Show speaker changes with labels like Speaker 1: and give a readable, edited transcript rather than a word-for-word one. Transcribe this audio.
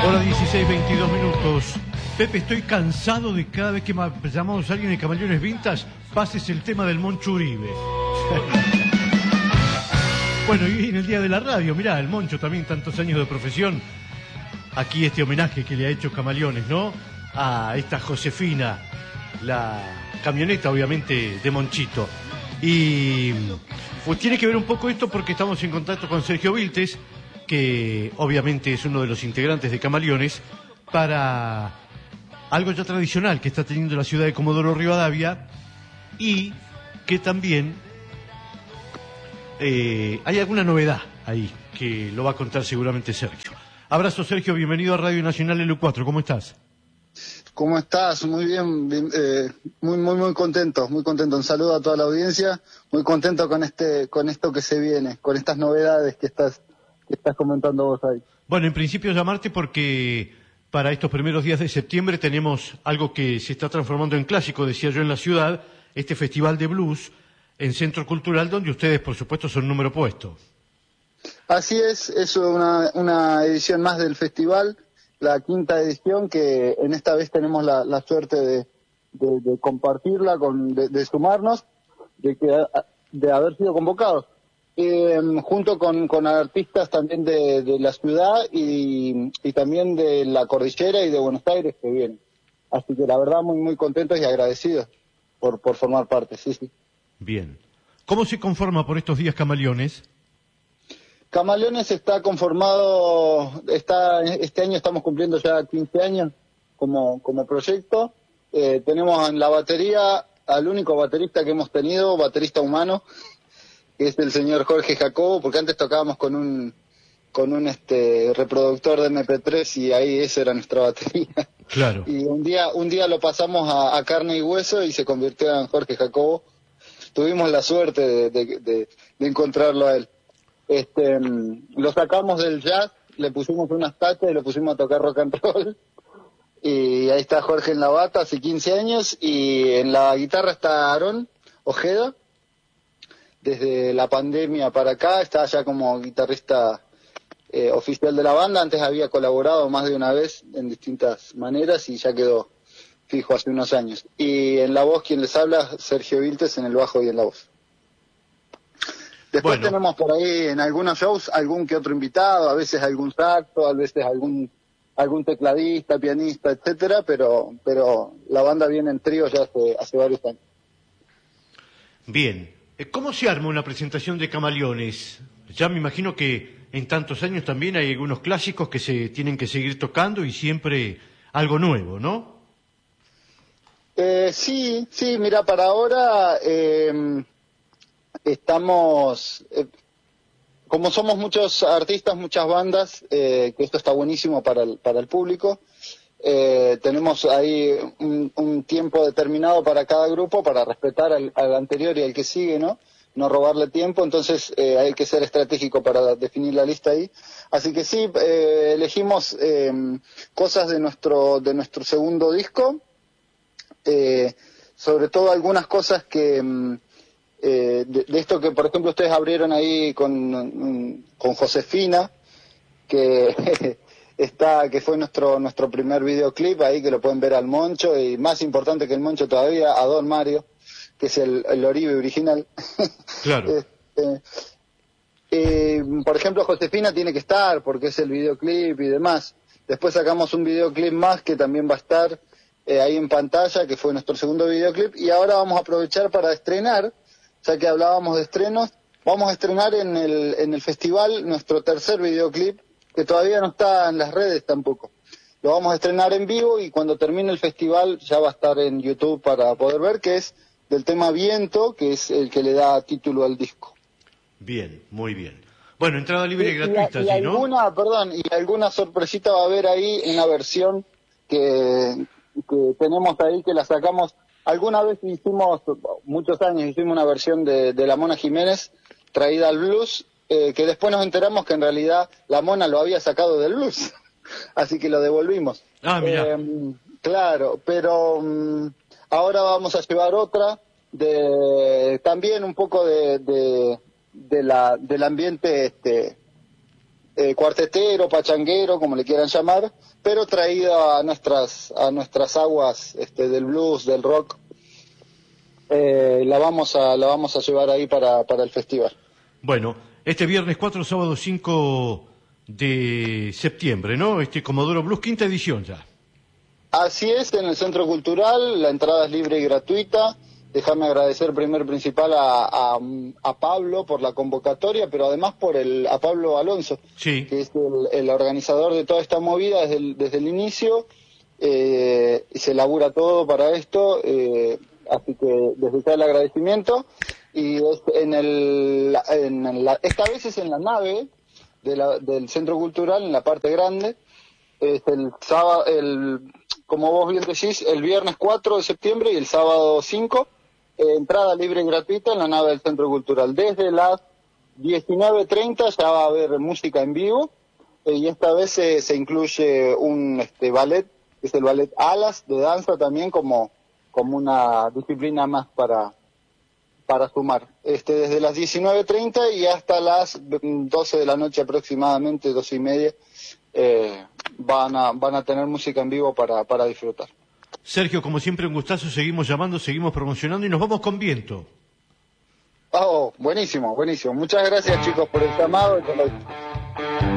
Speaker 1: Hora 16, 22 minutos. Pepe, estoy cansado de cada vez que llamamos a alguien de Camaleones Vintage, pases el tema del Moncho Uribe. Bueno, y en el día de la radio, mirá, el Moncho también, tantos años de profesión. Aquí este homenaje que le ha hecho Camaleones, ¿no? A esta Josefina, la camioneta, obviamente, de Monchito. Y pues tiene que ver un poco esto porque estamos en contacto con Sergio Viltes, que obviamente es uno de los integrantes de Camaleones, para algo ya tradicional que está teniendo la ciudad de Comodoro Rivadavia, y que también hay alguna novedad ahí que lo va a contar seguramente Sergio. Abrazo, Sergio, bienvenido a Radio Nacional L4, ¿cómo estás?
Speaker 2: ¿Cómo estás? Muy bien, muy contento, muy contento. Un saludo a toda la audiencia, muy contento con esto que se viene, con estas novedades que estás comentando vos ahí.
Speaker 1: Bueno, en principio llamarte porque para estos primeros días de septiembre tenemos algo que se está transformando en clásico, decía yo, en la ciudad, este Festival de Blues en Centro Cultural, donde ustedes, por supuesto, son número puesto.
Speaker 2: Así es una edición más del festival, la quinta edición, que en esta vez tenemos la suerte de compartirla, de sumarnos, de haber sido convocados. Junto con artistas también de la ciudad y también de la cordillera y de Buenos Aires que vienen. Así que la verdad muy contentos y agradecidos por formar parte, sí.
Speaker 1: Bien. ¿Cómo se conforma por estos días Camaleones?
Speaker 2: Camaleones está conformado, este año estamos cumpliendo ya 15 años como proyecto. Tenemos en la batería al único baterista que hemos tenido, baterista humano, que es el señor Jorge Jacobo, porque antes tocábamos con un reproductor de MP3 y ahí esa era nuestra batería.
Speaker 1: Claro.
Speaker 2: Y un día lo pasamos a carne y hueso y se convirtió en Jorge Jacobo. Tuvimos la suerte de encontrarlo a él. Lo sacamos del jazz, le pusimos unas tachas y lo pusimos a tocar rock and roll. Y ahí está Jorge en la bata, hace 15 años, y en la guitarra está Aarón Ojeda. Desde la pandemia para acá está ya como guitarrista oficial de la banda. Antes había colaborado más de una vez en distintas maneras y ya quedó fijo hace unos años. Y en la voz, quien les habla, Sergio Viltes, en el bajo y en la voz. Después tenemos por ahí en algunos shows algún que otro invitado, a veces algún saxo, a veces algún tecladista, pianista, etcétera, pero la banda viene en trío ya hace varios años.
Speaker 1: Bien. ¿Cómo se arma una presentación de Camaleones? Ya me imagino que en tantos años también hay algunos clásicos que se tienen que seguir tocando y siempre algo nuevo, ¿no?
Speaker 2: Sí, mira, para ahora estamos, como somos muchos artistas, muchas bandas, que esto está buenísimo para el público, tenemos ahí un tiempo determinado para cada grupo para respetar al anterior y al que sigue, ¿no? No robarle tiempo, entonces hay que ser estratégico para definir la lista ahí. Así que sí, elegimos cosas de nuestro segundo disco, sobre todo algunas cosas que de esto que por ejemplo ustedes abrieron ahí con Josefina, que que fue nuestro primer videoclip ahí, que lo pueden ver al Moncho, y más importante que el Moncho todavía, a Don Mario, que es el Oribe original.
Speaker 1: Claro.
Speaker 2: Por ejemplo, Josefina tiene que estar porque es el videoclip y demás. Después sacamos un videoclip más que también va a estar ahí en pantalla, que fue nuestro segundo videoclip, y ahora vamos a aprovechar para estrenar, ya que hablábamos de estrenos, vamos a estrenar en el festival nuestro tercer videoclip, que todavía no está en las redes tampoco. Lo vamos a estrenar en vivo y cuando termine el festival ya va a estar en YouTube para poder ver, que es del tema Viento, que es el que le da título al disco.
Speaker 1: Bien, muy bien. Bueno, entrada libre y gratuita, ¿sí, no?
Speaker 2: Y alguna sorpresita va a haber ahí, una versión que tenemos ahí, que la sacamos. Alguna vez muchos años hicimos una versión de La Mona Jiménez, traída al blues, que después nos enteramos que en realidad la Mona lo había sacado del blues, así que lo devolvimos.
Speaker 1: Ah, mira.
Speaker 2: Claro, pero ahora vamos a llevar otra, también un poco del ambiente cuartetero, pachanguero, como le quieran llamar, pero traída a nuestras aguas del blues, del rock. La vamos a llevar ahí para el festival.
Speaker 1: Bueno, este viernes 4, sábado 5 de septiembre, ¿no? Comodoro Blues, quinta edición ya.
Speaker 2: Así es, en el Centro Cultural, la entrada es libre y gratuita. Déjame agradecer primero principal a Pablo por la convocatoria, pero además a Pablo Alonso,
Speaker 1: sí,
Speaker 2: que es el organizador de toda esta movida desde el inicio, y se labura todo para esto, así que desde ya el agradecimiento. Y esta vez es en la nave del Centro Cultural, en la parte grande. Es el sábado, como vos bien decís, el viernes 4 de septiembre y el sábado 5, entrada libre y gratuita en la nave del Centro Cultural. Desde las 19:30 ya va a haber música en vivo, y esta vez se incluye un ballet, que es el ballet Alas, de danza también, como una disciplina más para sumar. Desde las 19:30 y hasta las 12 de la noche aproximadamente, 12:30, van a tener música en vivo para disfrutar.
Speaker 1: Sergio, como siempre, un gustazo. Seguimos llamando, seguimos promocionando y nos vamos con viento.
Speaker 2: Oh, buenísimo. Muchas gracias, chicos, por el llamado y por la